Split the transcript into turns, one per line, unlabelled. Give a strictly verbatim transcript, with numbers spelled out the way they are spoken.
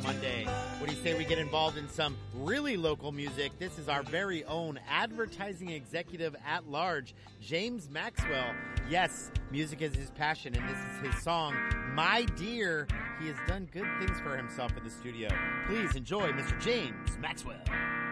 Monday. What do you say we get involved in some really local music? This is our very own advertising executive at large, James Maxwell. Yes, music is his passion, and this is his song, My Dear. He has done good things for himself in the studio. Please enjoy Mister James Maxwell.